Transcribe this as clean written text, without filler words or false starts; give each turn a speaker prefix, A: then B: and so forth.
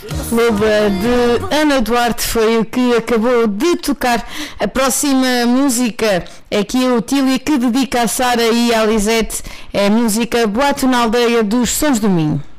A: Loba de Ana Duarte foi o que acabou de tocar. A próxima música é que a Otília que dedica a Sara e a Lisete, é a música Boato na Aldeia dos Sons do Minho.